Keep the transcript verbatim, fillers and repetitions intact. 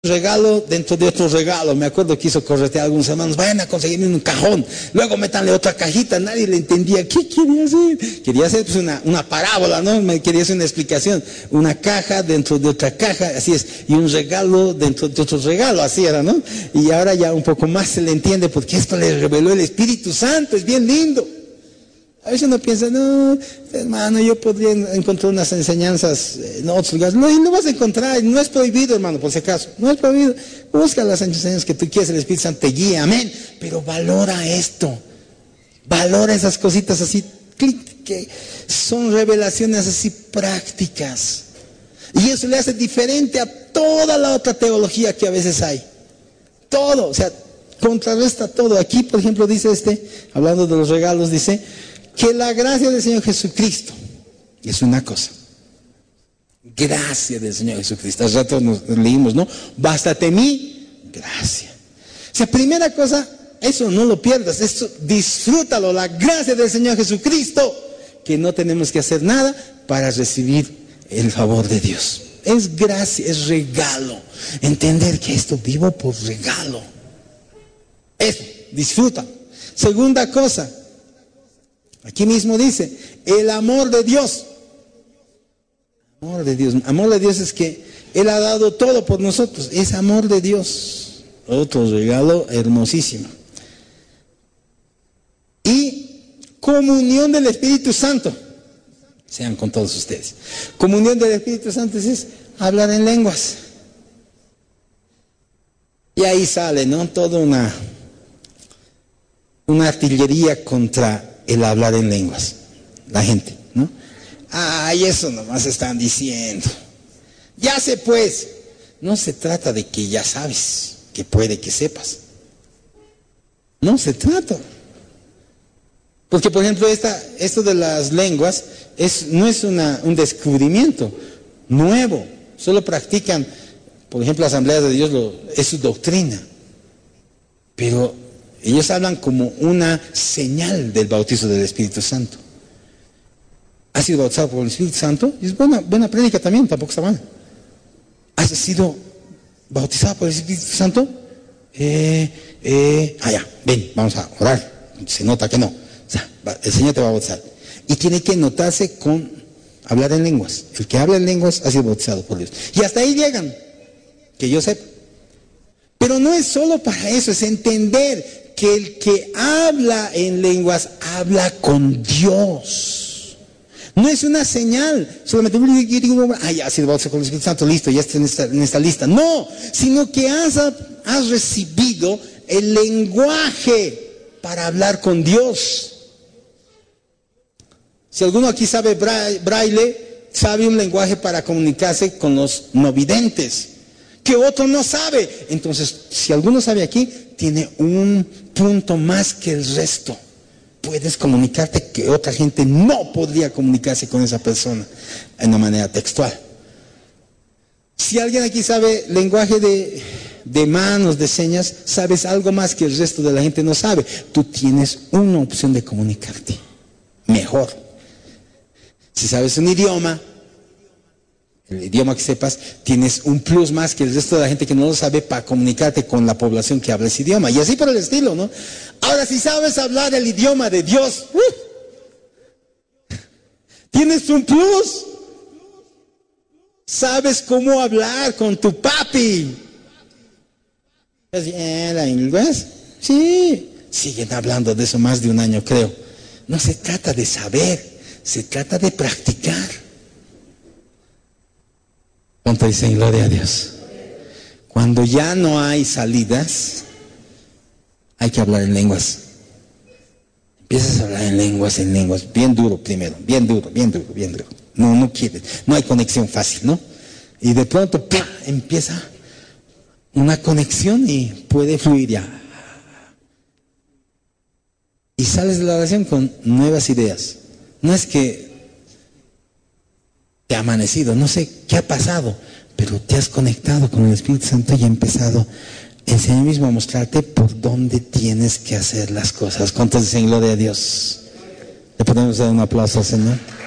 regalo dentro de otro regalo. Me acuerdo que hizo corretear a algunos hermanos, vayan a conseguirme un cajón, luego métanle otra cajita. Nadie le entendía qué quería hacer. Quería hacer pues una, una parábola, ¿no? Me quería hacer una explicación, una caja dentro de otra caja, así es, y un regalo dentro de otro regalo, así era, ¿no? Y ahora ya un poco más se le entiende, porque esto le reveló el Espíritu Santo, es bien lindo. A veces uno piensa, no, hermano, yo podría encontrar unas enseñanzas en otros lugares. No, y no vas a encontrar, no es prohibido, hermano, por si acaso. No es prohibido. Busca las enseñanzas que tú quieres, el Espíritu Santo te guía, amén. Pero valora esto. Valora esas cositas así, que son revelaciones así prácticas. Y eso le hace diferente a toda la otra teología que a veces hay. Todo, o sea, contrarresta todo. Aquí, por ejemplo, dice este, hablando de los regalos, dice que la gracia del Señor Jesucristo es una cosa. Gracia del Señor Jesucristo. Hace rato nos leímos, ¿no? Bástate mi gracia. O sea, primera cosa, eso no lo pierdas, esto disfrútalo, la gracia del Señor Jesucristo, que no tenemos que hacer nada para recibir el favor de Dios. Es gracia, es regalo. Entender que esto vivo por regalo. Eso, disfruta. Segunda cosa, aquí mismo dice, el amor de Dios. Amor de Dios. Amor de Dios es que Él ha dado todo por nosotros. Es amor de Dios. Otro regalo hermosísimo. Y comunión del Espíritu Santo. Sean con todos ustedes. Comunión del Espíritu Santo es hablar en lenguas. Y ahí sale, ¿no? Toda una... una artillería contra el hablar en lenguas, la gente, ¿no? Ay, eso nomás están diciendo. Ya sé pues, no se trata de que ya sabes, que puede que sepas. No se trata. Porque, por ejemplo, esta, esto de las lenguas es, no es una, un descubrimiento nuevo. Solo practican, por ejemplo, las asambleas de Dios, lo, es su doctrina. Pero ellos hablan como una señal del bautizo del Espíritu Santo. ¿Has sido bautizado por el Espíritu Santo? Y es buena, buena prédica también, tampoco está mal. ¿Has sido bautizado por el Espíritu Santo? Eh, eh, ah, ya, ven, vamos a orar. Se nota que no. O sea, el Señor te va a bautizar. Y tiene que notarse con hablar en lenguas. El que habla en lenguas ha sido bautizado por Dios. Y hasta ahí llegan, que yo sepa. Pero no es solo para eso, es entender que el que habla en lenguas habla con Dios. No es una señal, solamente, ah, ya ha sido bautizado con el Espíritu Santo, listo, ya está en esta, en esta lista. No, sino que has, has recibido el lenguaje para hablar con Dios. Si alguno aquí sabe braille, sabe un lenguaje para comunicarse con los no videntes, que otro no sabe. Entonces, si alguno sabe aquí, tiene un punto más que el resto. Puedes comunicarte que otra gente no podría comunicarse con esa persona de una manera textual. Si alguien aquí sabe lenguaje de, de manos, de señas, sabes algo más que el resto de la gente no sabe. Tú tienes una opción de comunicarte mejor. Si sabes un idioma, el idioma que sepas, tienes un plus más que el resto de la gente que no lo sabe para comunicarte con la población que habla ese idioma. Y así por el estilo, ¿no? Ahora, si sabes hablar el idioma de Dios, ¡uh! Tienes un plus. Sabes cómo hablar con tu papi. ¿Era inglés? Sí. Siguen hablando de eso más de un año, creo. No se trata de saber, se trata de practicar. ¿Cuánto dicen gloria a Dios? Cuando ya no hay salidas, hay que hablar en lenguas. Empiezas a hablar en lenguas, en lenguas, bien duro primero, bien duro, bien duro, bien duro. No, no quieres, no hay conexión fácil, ¿no? Y de pronto, ¡pum!, empieza una conexión y puede fluir ya. Y sales de la oración con nuevas ideas. No es que te ha amanecido, no sé qué ha pasado, pero te has conectado con el Espíritu Santo y ha empezado el Señor mismo a mostrarte por dónde tienes que hacer las cosas. ¿Cuántos dicen gloria a Dios? Le podemos dar un aplauso al Señor.